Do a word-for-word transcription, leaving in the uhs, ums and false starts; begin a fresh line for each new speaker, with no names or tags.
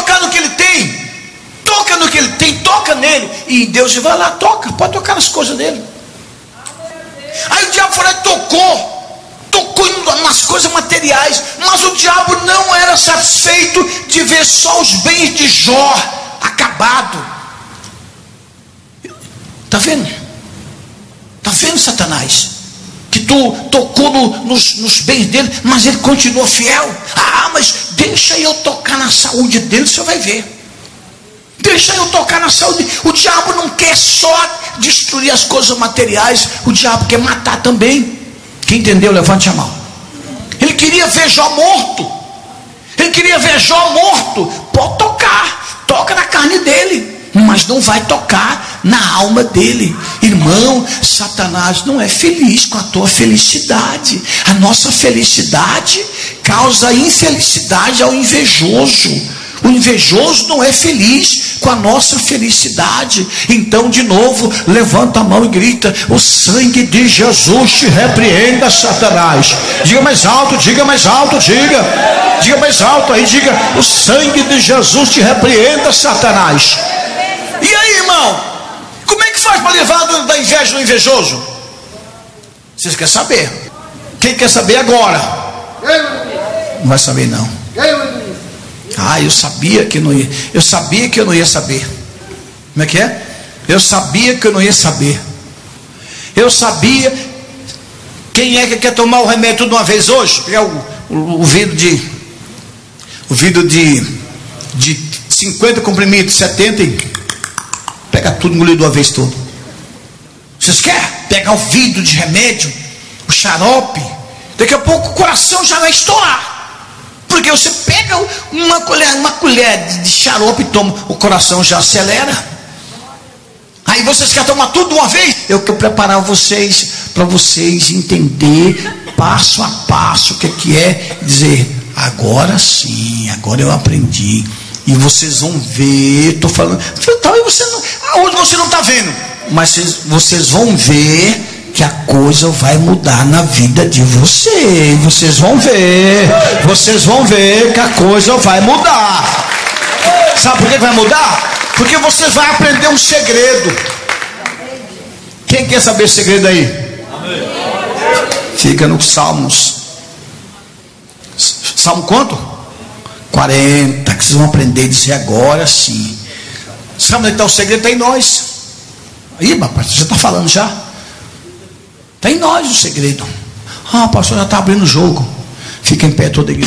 tocar no que ele tem, toca no que ele tem, toca nele, e Deus vai lá, toca, pode tocar nas coisas dele. Aí o diabo foi lá e tocou, tocou nas coisas materiais, mas o diabo não era satisfeito de ver só os bens de Jó acabado. Está vendo? Está vendo, Satanás? Que tu tocou no, nos, nos bens dele, mas ele continuou fiel. Ah, mas deixa eu tocar na saúde dele, você vai ver. Deixa eu tocar na saúde. O diabo não quer só destruir as coisas materiais, o diabo quer matar também. Quem entendeu, levante a mão. Ele queria ver Jó morto. Ele queria ver Jó morto. Pode tocar, toca na carne dele, mas não vai tocar na alma dele. Irmão, Satanás não é feliz com a tua felicidade. A nossa felicidade causa infelicidade ao invejoso. O invejoso não é feliz com a nossa felicidade. Então, de novo, levanta a mão e grita: o sangue de Jesus te repreenda, Satanás. Diga mais alto, diga mais alto, diga. Diga mais alto aí, diga: o sangue de Jesus te repreenda, Satanás. E aí, irmão, como é que faz para levar da inveja no invejoso? Vocês querem saber? Quem quer saber agora? Não vai saber não. Ah, eu sabia que não ia. Eu sabia que eu não ia saber. Como é que é? Eu sabia que eu não ia saber. Eu sabia. Quem é que quer tomar o remédio de uma vez hoje? Pegar o, o, o vidro de o vidro de de cinquenta comprimidos, setenta e pega tudo, engolir de uma vez todo. Vocês querem pegar o vidro de remédio, o xarope? Daqui a pouco o coração já vai estourar. Porque você pega uma colher, uma colher de xarope e toma, o coração já acelera. Aí vocês querem tomar tudo de uma vez? Eu quero preparar vocês, para vocês entender passo a passo o que, que é dizer: agora sim, agora eu aprendi. E vocês vão ver, estou falando, talvez você não, aonde você não está vendo, mas vocês, vocês vão ver que a coisa vai mudar na vida de vocês. Vocês vão ver, vocês vão ver que a coisa vai mudar. Sabe por que vai mudar? Porque vocês vão aprender um segredo. Quem quer saber esse segredo aí? Fica no Salmos. Salmo quanto? quarenta, que vocês vão aprender a dizer agora sim. Sabe onde está o segredo? Está em nós. Aí, rapaz, você está falando já. Está em nós o segredo. Ah, pastor, já está abrindo o jogo. Fica em pé toda a igreja.